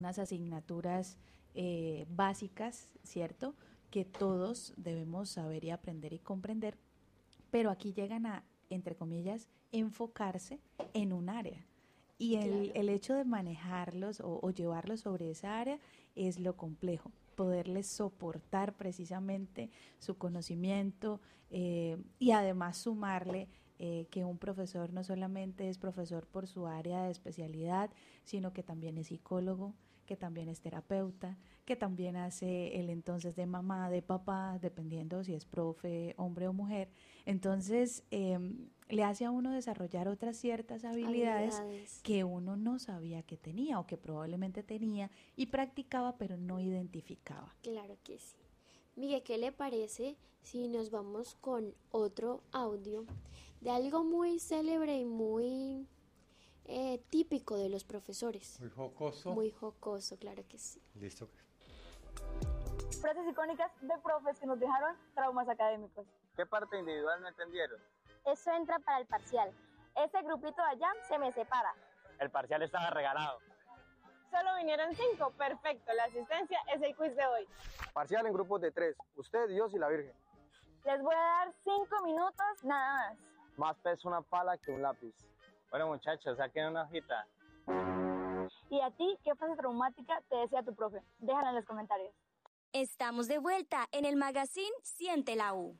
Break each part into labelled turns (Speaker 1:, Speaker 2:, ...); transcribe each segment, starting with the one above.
Speaker 1: unas asignaturas básicas, ¿cierto? Que todos debemos saber y aprender y comprender, pero aquí llegan a, entre comillas, enfocarse en un área. Y
Speaker 2: Claro.
Speaker 1: el hecho de manejarlos o llevarlos sobre esa área es lo complejo, poderles soportar precisamente su conocimiento y además sumarle que un profesor no solamente es profesor por su área de especialidad, sino que también es psicólogo, que también es terapeuta, que también hace el entonces de mamá, de papá, dependiendo si es profe, hombre o mujer. Entonces, le hace a uno desarrollar otras ciertas habilidades
Speaker 2: Habilidades.
Speaker 1: que uno no sabía que tenía o que probablemente tenía y practicaba pero no identificaba.
Speaker 2: Claro que sí. Miguel, ¿qué le parece si nos vamos con otro audio de algo muy célebre y muy típico de los profesores?
Speaker 3: Muy jocoso.
Speaker 2: Muy jocoso, claro que sí.
Speaker 3: Listo.
Speaker 4: Frases icónicas de profes que nos dejaron traumas académicos.
Speaker 5: ¿Qué parte individual no entendieron?
Speaker 4: Eso entra para el parcial. Ese grupito de allá se me separa.
Speaker 5: El parcial estaba regalado.
Speaker 4: Solo vinieron 5. Perfecto, la asistencia es el quiz de hoy.
Speaker 5: Parcial en grupos de 3. Usted, Dios y la Virgen.
Speaker 4: Les voy a dar 5 minutos nada más.
Speaker 5: Más pesa una pala que un lápiz. Bueno, muchachos, saquen una hojita.
Speaker 4: ¿Y a ti qué frase traumática te decía tu profe? Déjala en los comentarios.
Speaker 6: Estamos de vuelta en el magazine Siente la U.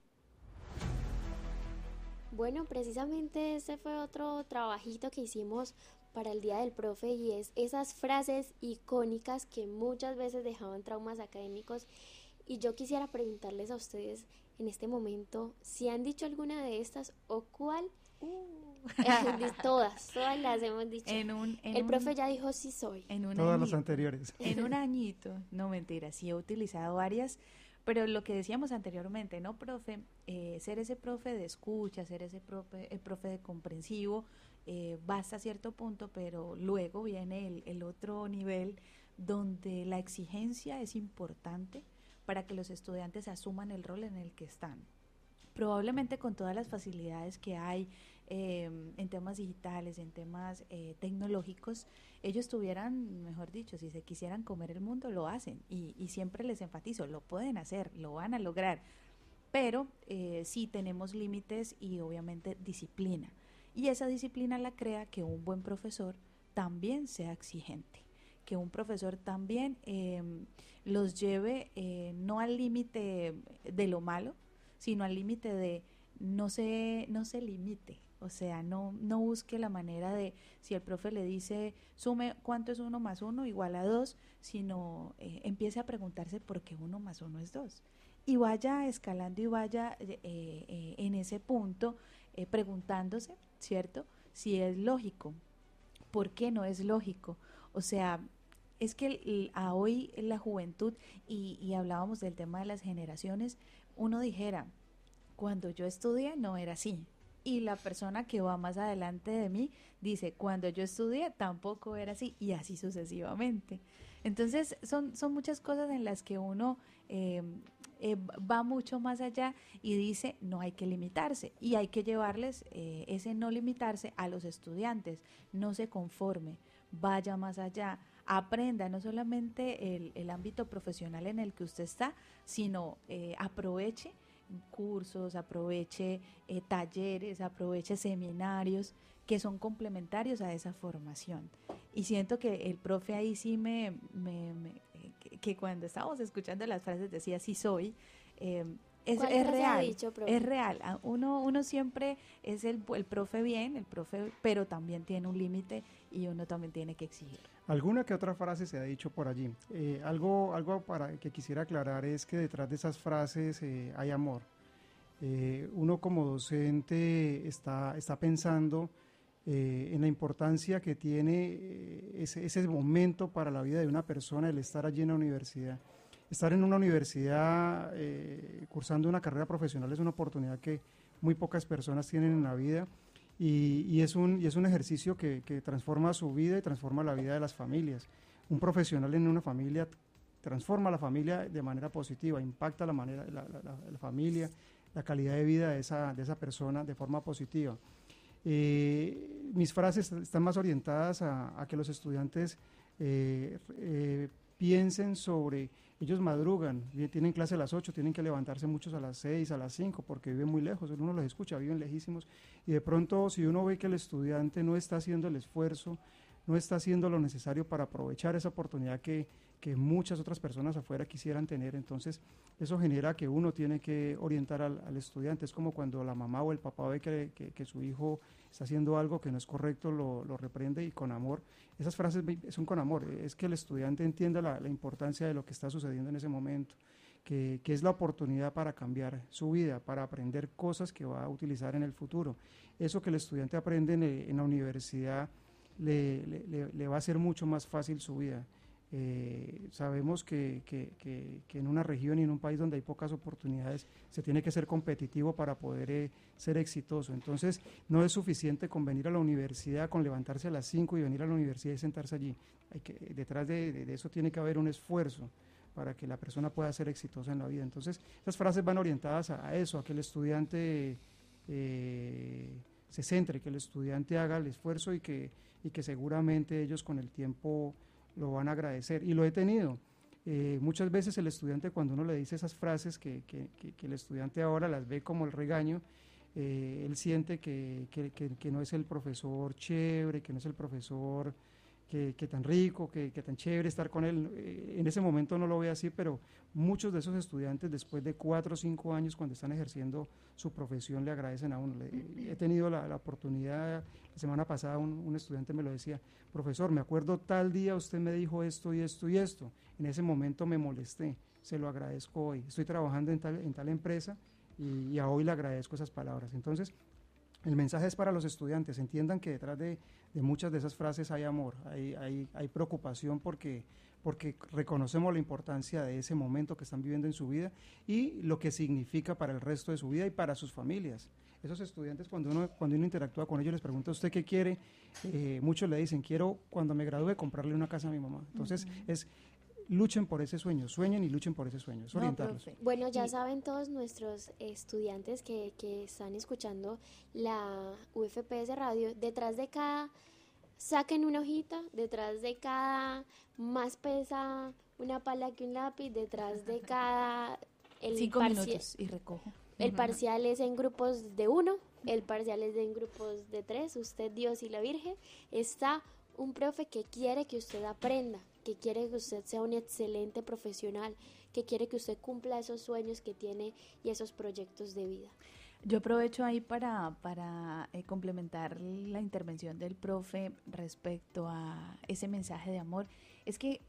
Speaker 2: Bueno, precisamente ese fue otro trabajito que hicimos para el Día del Profe y es esas frases icónicas que muchas veces dejaban traumas académicos. Y yo quisiera preguntarles a ustedes en este momento si han dicho alguna de estas o cuál. Todas las hemos dicho. El profe ya dijo sí soy.
Speaker 7: Todas las anteriores.
Speaker 1: En un añito, no mentira, sí he utilizado varias, pero lo que decíamos anteriormente, ¿no, profe? Ser ese profe de escucha, ser ese profe, el profe de comprensivo, va hasta cierto punto, pero luego viene el otro nivel donde la exigencia es importante para que los estudiantes asuman el rol en el que están. Probablemente con todas las facilidades que hay en temas digitales, en temas tecnológicos, ellos tuvieran, mejor dicho, si se quisieran comer el mundo, lo hacen. Y siempre les enfatizo, lo pueden hacer, lo van a lograr. Pero sí tenemos límites y obviamente disciplina. Y esa disciplina la crea que un buen profesor también sea exigente, que un profesor también los lleve no al límite de lo malo, sino al límite de no se limite, o sea, no busque la manera de, si el profe le dice sume cuánto es 1 más 1 igual a 2, sino empiece a preguntarse por qué 1 más 1 es 2 y vaya escalando y vaya en ese punto preguntándose, ¿cierto? Si es lógico, ¿por qué no es lógico? O sea, es que a hoy la juventud, y hablábamos del tema de las generaciones, uno dijera, cuando yo estudié no era así. Y la persona que va más adelante de mí dice, cuando yo estudié tampoco era así, y así sucesivamente. Entonces son muchas cosas en las que uno va mucho más allá y dice, no hay que limitarse. Y hay que llevarles ese no limitarse a los estudiantes. No se conforme, vaya más allá. Aprenda no solamente el ámbito profesional en el que usted está, sino aproveche cursos, aproveche talleres, aproveche seminarios que son complementarios a esa formación. Y siento que el profe ahí sí que cuando estábamos escuchando las frases decía sí soy, es real,
Speaker 2: dicho,
Speaker 1: es real. Uno siempre es el profe bien, el profe, pero también tiene un límite y uno también tiene que exigir.
Speaker 7: Alguna que otra frase se ha dicho por allí. Algo para que quisiera aclarar es que detrás de esas frases hay amor. Uno como docente está pensando en la importancia que tiene ese momento para la vida de una persona, el estar allí en la universidad. Estar en una universidad cursando una carrera profesional es una oportunidad que muy pocas personas tienen en la vida y es un ejercicio que transforma su vida y transforma la vida de las familias. Un profesional en una familia transforma a la familia de manera positiva, impacta la familia, la calidad de vida de esa persona de forma positiva. Mis frases están más orientadas a que los estudiantes piensen sobre, ellos madrugan, tienen clase a las 8, tienen que levantarse muchos a las 6, a las 5, porque viven muy lejos, uno los escucha, viven lejísimos, y de pronto si uno ve que el estudiante no está haciendo el esfuerzo, no está haciendo lo necesario para aprovechar esa oportunidad que muchas otras personas afuera quisieran tener, entonces eso genera que uno tiene que orientar al estudiante. Es como cuando la mamá o el papá ve que su hijo está haciendo algo que no es correcto, lo reprende y con amor. Esas frases son con amor, es que el estudiante entienda la importancia de lo que está sucediendo en ese momento, que es la oportunidad para cambiar su vida, para aprender cosas que va a utilizar en el futuro. Eso que el estudiante aprende en la universidad le va a hacer mucho más fácil su vida. Sabemos que en una región y en un país donde hay pocas oportunidades se tiene que ser competitivo para poder ser exitoso. Entonces no es suficiente con venir a la universidad, con levantarse a las 5 y venir a la universidad y sentarse allí. Detrás de eso tiene que haber un esfuerzo para que la persona pueda ser exitosa en la vida. Entonces esas frases van orientadas a eso, a que el estudiante se centre, que el estudiante haga el esfuerzo y que seguramente ellos con el tiempo lo van a agradecer, y lo he tenido. Muchas veces el estudiante, cuando uno le dice esas frases que el estudiante ahora las ve como el regaño, él siente que no es el profesor chévere, que no es el profesor que tan rico, que tan chévere estar con él. En ese momento no lo ve así, pero muchos de esos estudiantes después de 4 o 5 años, cuando están ejerciendo su profesión, le agradecen a uno. He tenido la oportunidad, la semana pasada un estudiante me lo decía: profesor, me acuerdo tal día usted me dijo esto y esto y esto, en ese momento me molesté, se lo agradezco hoy, estoy trabajando en tal empresa y a hoy le agradezco esas palabras. Entonces el mensaje es para los estudiantes, entiendan que detrás de muchas de esas frases hay amor, hay preocupación porque reconocemos la importancia de ese momento que están viviendo en su vida y lo que significa para el resto de su vida y para sus familias. Esos estudiantes, cuando uno interactúa con ellos, les pregunta: ¿usted qué quiere? Muchos le dicen: quiero cuando me gradúe comprarle una casa a mi mamá. Entonces luchen por ese sueño, sueñen y luchen por ese sueño, es orientarlos.
Speaker 2: Profe. Bueno, ya saben todos nuestros estudiantes que están escuchando la UFPS Radio, detrás de cada, saquen una hojita, detrás de cada más pesa una pala que un lápiz, detrás de cada...
Speaker 1: 5 minutos y recojo.
Speaker 2: El parcial es en grupos de 1, el parcial es en grupos de 3, usted, Dios y la Virgen. Está un profe que quiere que usted aprenda, que quiere que usted sea un excelente profesional, que quiere que usted cumpla esos sueños que tiene y esos proyectos de vida.
Speaker 1: Yo aprovecho ahí para complementar la intervención del profe respecto a ese mensaje de amor. Es que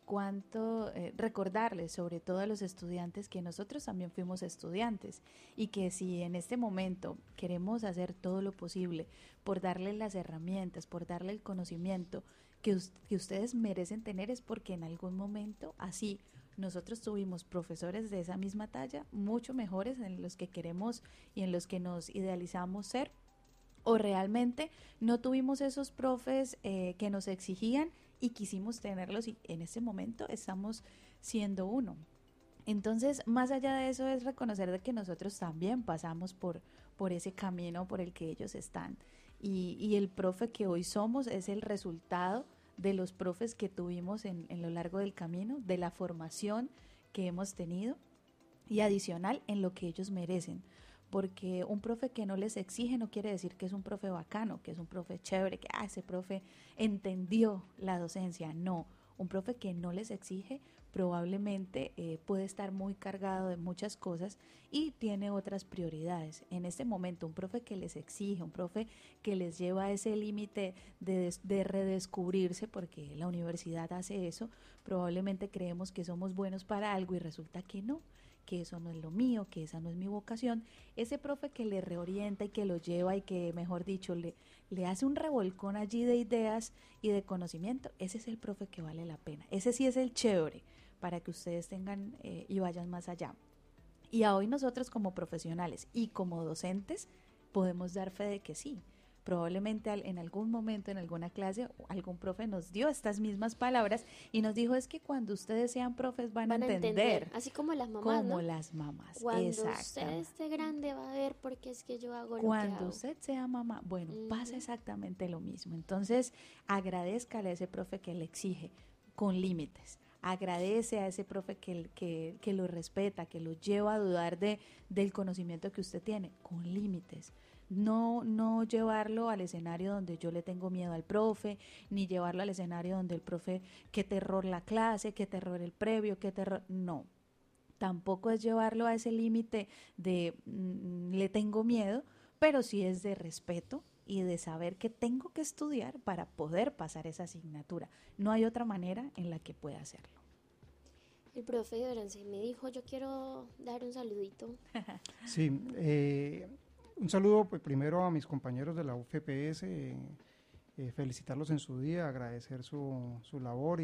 Speaker 1: recordarles, sobre todo a los estudiantes, que nosotros también fuimos estudiantes y que si en este momento queremos hacer todo lo posible por darles las herramientas, por darle el conocimiento que ustedes merecen tener, es porque en algún momento así nosotros tuvimos profesores de esa misma talla, mucho mejores, en los que queremos y en los que nos idealizamos ser, o realmente no tuvimos esos profes que nos exigían y quisimos tenerlos, y en ese momento estamos siendo uno. Entonces, más allá de eso, es reconocer de que nosotros también pasamos por ese camino por el que ellos están, y el profe que hoy somos es el resultado de los profes que tuvimos en lo largo del camino, de la formación que hemos tenido, y adicional en lo que ellos merecen, porque un profe que no les exige no quiere decir que es un profe bacano, que es un profe chévere, que ese profe entendió la docencia. No, un profe que no les exige probablemente puede estar muy cargado de muchas cosas y tiene otras prioridades. En este momento, un profe que les exige, un profe que les lleva a ese límite de redescubrirse, porque la universidad hace eso, probablemente creemos que somos buenos para algo y resulta que no, que eso no es lo mío, que esa no es mi vocación. Ese profe que le reorienta y que lo lleva y que, mejor dicho, le hace un revolcón allí de ideas y de conocimiento, ese es el profe que vale la pena. Ese sí es el chévere para que ustedes tengan y vayan más allá. Y a hoy nosotros como profesionales y como docentes podemos dar fe de que sí, Probablemente en algún momento, en alguna clase, algún profe nos dio estas mismas palabras y nos dijo, es que cuando ustedes sean profes van a entender.
Speaker 2: Así como las mamás,
Speaker 1: Como
Speaker 2: ¿no?
Speaker 1: las mamás,
Speaker 2: Cuando
Speaker 1: exacto.
Speaker 2: usted esté grande va a ver por qué es que yo hago lo que
Speaker 1: Cuando
Speaker 2: hago.
Speaker 1: usted sea mamá, bueno, pasa exactamente lo mismo. Entonces, agradézcale a ese profe que le exige con límites. Agradece a ese profe que lo respeta, que lo lleva a dudar del conocimiento que usted tiene, con límites. No llevarlo al escenario donde yo le tengo miedo al profe, ni llevarlo al escenario donde el profe, qué terror la clase, qué terror el previo, qué terror, no. Tampoco es llevarlo a ese límite de le tengo miedo, pero sí es de respeto y de saber que tengo que estudiar para poder pasar esa asignatura. No hay otra manera en la que pueda hacerlo.
Speaker 2: El profe de Orance me dijo, yo quiero dar un saludito.
Speaker 7: Sí, un saludo pues, primero a mis compañeros de la UFPS, felicitarlos en su día, agradecer su labor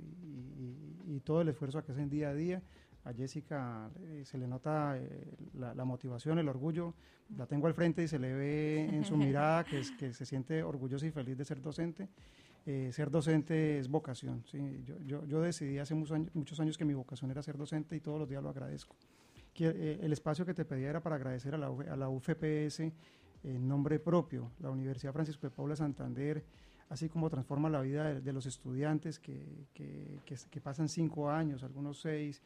Speaker 7: y todo el esfuerzo que hacen día a día. A Jessica se le nota la motivación, el orgullo, la tengo al frente y se le ve en su mirada que se siente orgullosa y feliz de ser docente. Ser docente es vocación, ¿sí? Yo decidí hace muchos años que mi vocación era ser docente y todos los días lo agradezco. El espacio que te pedía era para agradecer a la UFPS en nombre propio, la Universidad Francisco de Paula Santander, así como transforma la vida de los estudiantes que pasan 5 años, algunos 6,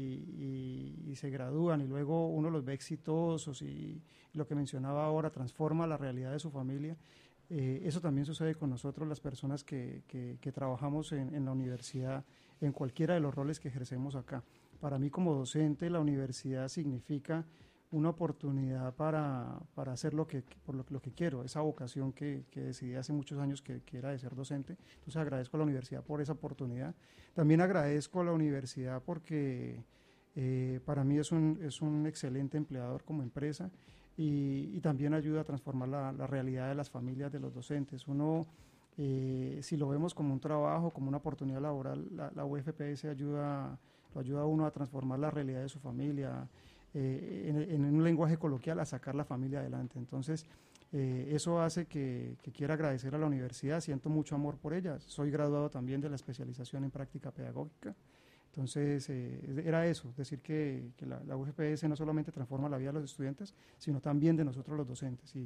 Speaker 7: y se gradúan y luego uno los ve exitosos y lo que mencionaba ahora transforma la realidad de su familia. Eso también sucede con nosotros, las personas que trabajamos en la universidad, en cualquiera de los roles que ejercemos acá. Para mí como docente la universidad significa una oportunidad para hacer lo que quiero, esa vocación que decidí hace muchos años que era de ser docente. Entonces agradezco a la universidad por esa oportunidad. También agradezco a la universidad porque para mí es un excelente empleador como empresa y también ayuda a transformar la realidad de las familias de los docentes. Uno, si lo vemos como un trabajo, como una oportunidad laboral, la UFPS lo ayuda a uno a transformar la realidad de su familia, en un lenguaje coloquial, a sacar la familia adelante. Entonces, eso hace que quiera agradecer a la universidad, siento mucho amor por ella. Soy graduado también de la especialización en práctica pedagógica. Entonces, era eso, decir que la UFPS no solamente transforma la vida de los estudiantes, sino también de nosotros los docentes,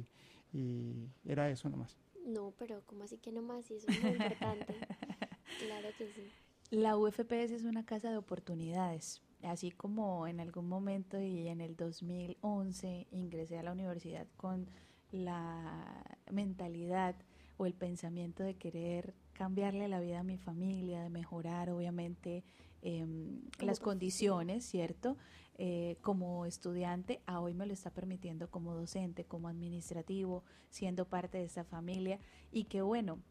Speaker 7: y era eso nomás.
Speaker 2: No, pero ¿cómo así que nomás? Sí, eso es muy importante. Claro que sí.
Speaker 1: La UFPS es una casa de oportunidades. Así como en algún momento y en el 2011 ingresé a la universidad con la mentalidad o el pensamiento de querer cambiarle la vida a mi familia, de mejorar obviamente las condiciones, ¿cierto? Como estudiante, a hoy me lo está permitiendo como docente, como administrativo, siendo parte de esta familia, y que bueno,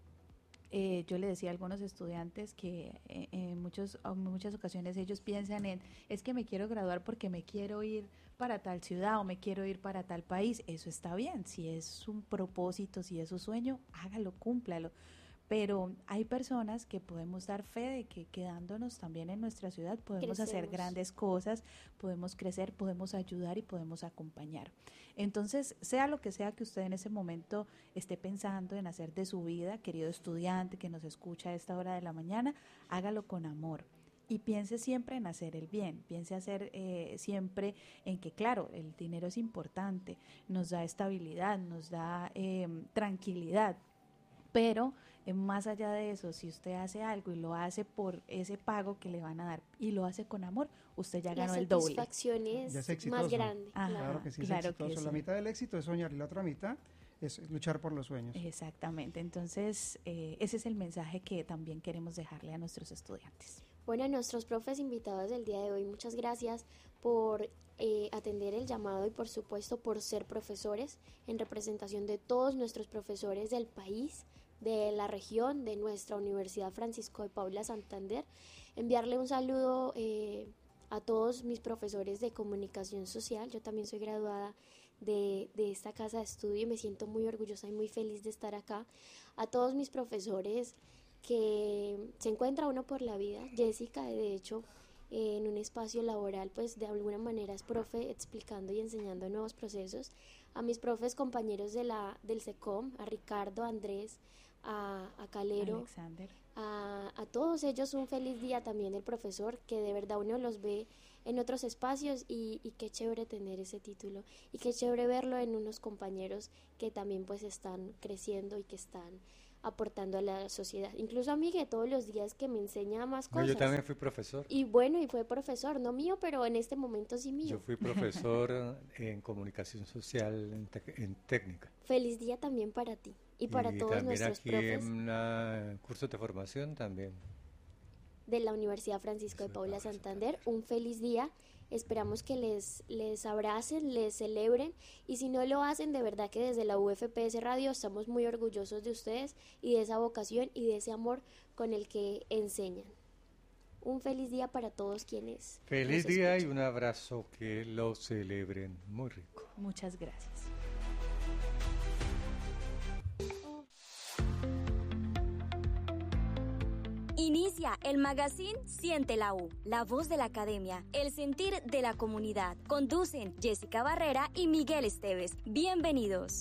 Speaker 1: yo le decía a algunos estudiantes que en muchas ocasiones ellos piensan es que me quiero graduar porque me quiero ir para tal ciudad o me quiero ir para tal país. Eso está bien, si es un propósito, si es un sueño, hágalo, cúmplalo. Pero hay personas que podemos dar fe de que quedándonos también en nuestra ciudad podemos hacer grandes cosas, podemos crecer, podemos ayudar y podemos acompañar. Entonces, sea lo que sea que usted en ese momento esté pensando en hacer de su vida, querido estudiante que nos escucha a esta hora de la mañana, hágalo con amor. Y piense siempre en hacer el bien, piense hacer siempre en que, claro, el dinero es importante, nos da estabilidad, nos da tranquilidad, pero más allá de eso, si usted hace algo y lo hace por ese pago que le van a dar y lo hace con amor, usted ya ganó el doble.
Speaker 2: La satisfacción es más grande.
Speaker 1: Ajá,
Speaker 7: claro que sí,
Speaker 1: claro
Speaker 7: es exitoso.
Speaker 1: que sí.
Speaker 7: La mitad del éxito es soñar y la otra mitad es luchar por los sueños.
Speaker 1: Exactamente, entonces ese es el mensaje que también queremos dejarle a nuestros estudiantes.
Speaker 2: Bueno, a nuestros profes invitados del día de hoy, muchas gracias por atender el llamado y por supuesto por ser profesores en representación de todos nuestros profesores del país, de la región, de nuestra Universidad Francisco de Paula Santander. Enviarle un saludo a todos mis profesores de comunicación social. Yo también soy graduada de esta casa de estudio y me siento muy orgullosa y muy feliz de estar acá. A todos mis profesores que se encuentra uno por la vida. Jessica, de hecho, en un espacio laboral, pues de alguna manera es profe explicando y enseñando nuevos procesos. a mis profes compañeros del SECOM, a Ricardo, a Andrés, a Calero,
Speaker 1: Alexander.
Speaker 2: a todos ellos un feliz día también del profesor, que de verdad uno los ve en otros espacios y qué chévere tener ese título y qué chévere verlo en unos compañeros que también pues están creciendo y que están aportando a la sociedad. Incluso a mí, que todos los días que me enseña más cosas.
Speaker 3: Yo también fui profesor.
Speaker 2: Y bueno, y fue profesor, no mío, pero en este momento sí mío.
Speaker 3: Yo fui profesor en comunicación social en técnica.
Speaker 2: Feliz día también para ti y para todos nuestros profes.
Speaker 3: Y también aquí en cursos de formación también.
Speaker 2: De la Universidad Francisco de Paula Santander, un feliz día. Esperamos que les abracen, les celebren, y si no lo hacen, de verdad que desde la UFPS Radio estamos muy orgullosos de ustedes y de esa vocación y de ese amor con el que enseñan. Un feliz día para todos quienes
Speaker 3: Feliz día y un abrazo, que lo celebren muy rico.
Speaker 1: Muchas gracias.
Speaker 6: Inicia el magazine Siente la U, la voz de la academia, el sentir de la comunidad. Conducen Jessica Barrera y Miguel Esteves. Bienvenidos.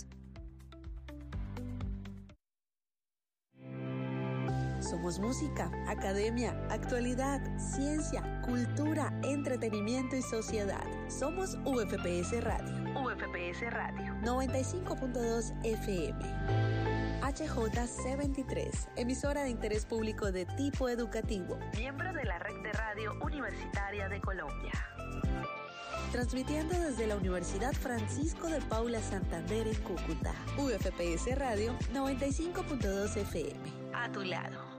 Speaker 8: Somos música, academia, actualidad, ciencia, cultura, entretenimiento y sociedad. Somos UFPS Radio. UFPS Radio. 95.2 FM. HJC23, emisora de interés público de tipo educativo. Miembro de la Red de Radio Universitaria de Colombia. Transmitiendo desde la Universidad Francisco de Paula Santander en Cúcuta. UFPS Radio 95.2 FM. A tu lado.